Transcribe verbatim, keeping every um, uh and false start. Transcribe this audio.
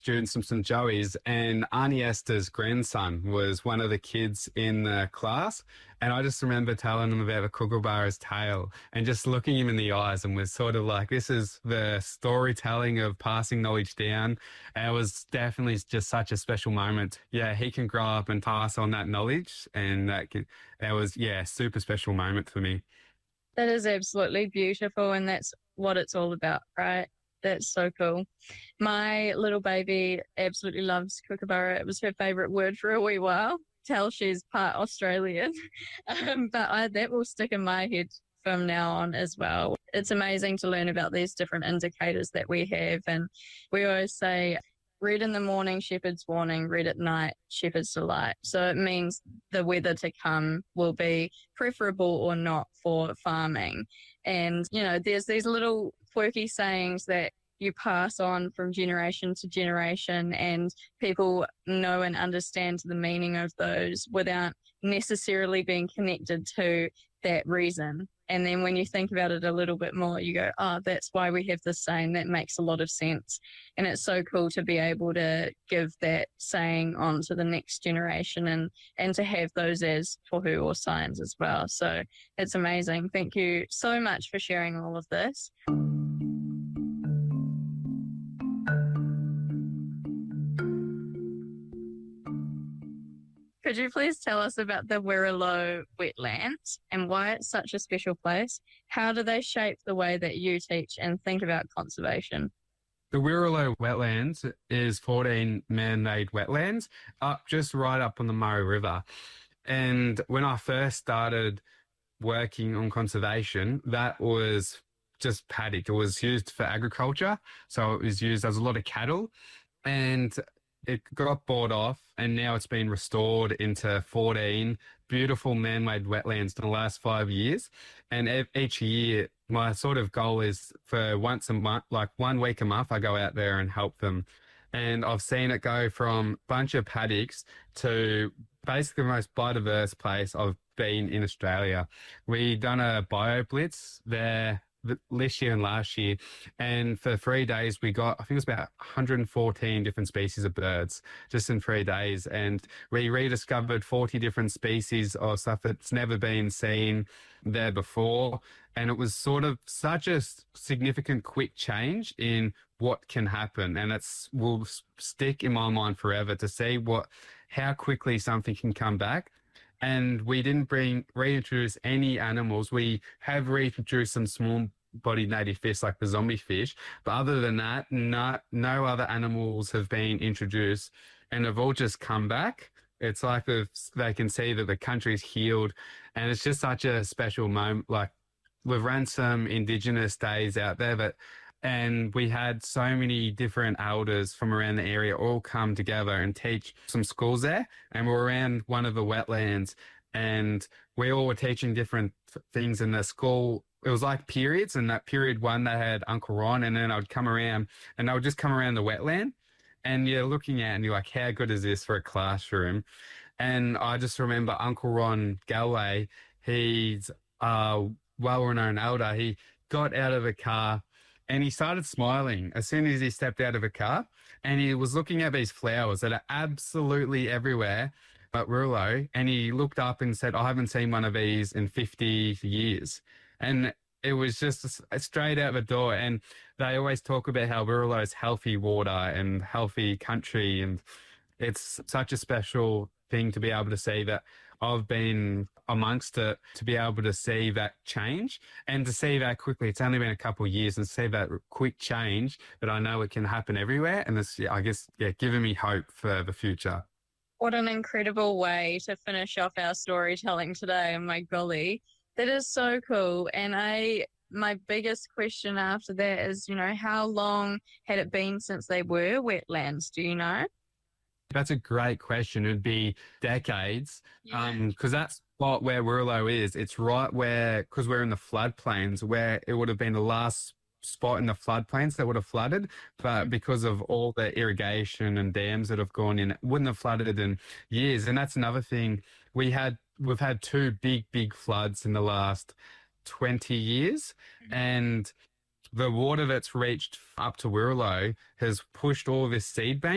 doing some Saint Joey's, and Auntie Esther's grandson was one of the kids in the class. And I just remember telling him about the Kookaburra's tale and just looking him in the eyes and was sort of like, this is the storytelling of passing knowledge down. And it was definitely just such a special moment. Yeah, he can grow up and pass on that knowledge. And that, can, that was, yeah, super special moment for me. That is absolutely beautiful, and that's what it's all about, right? That's so cool. My little baby absolutely loves kookaburra. It was her favourite word for a wee while. Tell she's part Australian, um, but I, that will stick in my head from now on as well. It's amazing to learn about these different indicators that we have, and we always say, read in the morning, shepherd's warning, read at night, shepherd's delight. So it means the weather to come will be preferable or not for farming. And, you know, there's these little quirky sayings that you pass on from generation to generation, and people know and understand the meaning of those without necessarily being connected to that reason. And then when you think about it a little bit more, you go, oh, that's why we have this saying. That makes a lot of sense. And it's so cool to be able to give that saying on to the next generation, and, and to have those as tohu or signs as well. So it's amazing. Thank you so much for sharing all of this. Could you please tell us about the Wirraloo wetlands and why it's such a special place? How do they shape the way that you teach and think about conservation? The Wirraloo wetlands is fourteen man-made wetlands up just right up on the Murray River. And when I first started working on conservation, that was just paddock. It was used for agriculture. So it was used as a lot of cattle, and it got bought off, and now it's been restored into fourteen beautiful man-made wetlands in the last five years. And e- each year, my sort of goal is for once a month, like one week a month, I go out there and help them. And I've seen it go from a bunch of paddocks to basically the most biodiverse place I've been in Australia. We done a bio blitz there this year and last year, and for three days we got, I think it was about one hundred fourteen different species of birds just in three days, and we rediscovered forty different species of stuff that's never been seen there before. And it was sort of such a significant quick change in what can happen, and it's will stick in my mind forever to see what how quickly something can come back. And we didn't bring reintroduce any animals. We have reintroduced some small-bodied native fish like the zombie fish, but other than that, no, no other animals have been introduced, and they've all just come back. It's like they can see that the country's healed, and it's just such a special moment. Like, we've ran some Indigenous days out there, but and we had so many different elders from around the area all come together and teach some schools there. And we're around one of the wetlands, and we all were teaching different things in the school. It was like periods, and that period one, they had Uncle Ron, and then I'd come around and they would just come around the wetland, and you're looking at it and you're like, how good is this for a classroom? And I just remember Uncle Ron Galway, he's a well-renowned elder. He got out of a car and he started smiling as soon as he stepped out of a car, and he was looking at these flowers that are absolutely everywhere at Wirraloo, and he looked up and said, I haven't seen one of these in fifty years. And it was just straight out the door. And they always talk about how Wirraloo is healthy water and healthy country, and it's such a special thing to be able to see that I've been amongst it, to be able to see that change and to see that quickly. It's only been a couple of years, and see that quick change that I know it can happen everywhere. And it's, I guess, yeah, giving me hope for the future. What an incredible way to finish off our storytelling today. My golly, that is so cool. And I, my biggest question after that is, you know, how long had it been since they were wetlands? Do you know? That's a great question. It'd be decades, Yeah. um, because that's spot where Wirraloo is. It's right where, because we're in the floodplains, where it would have been the last spot in the floodplains that would have flooded, but because of all the irrigation and dams that have gone in, it wouldn't have flooded in years. And that's another thing. We had, we've had two big, big floods in the last twenty years, mm-hmm. and the water that's reached up to Wirraloo has pushed all this seed bank